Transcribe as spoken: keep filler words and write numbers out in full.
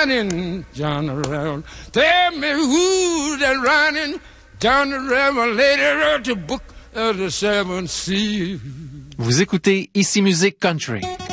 riding down the railroad. Tell me who's that riding down the railroad. Lady wrote the book of the seven seas. Vous écoutez Ici Musique Country.